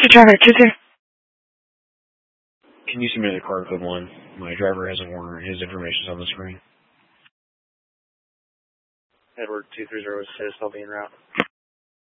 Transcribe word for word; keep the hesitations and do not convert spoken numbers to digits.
Taxi traffic, two two. Can you submit a car code one? My driver has a warrant. His information's on the screen. Edward two three zero says I'll be en route.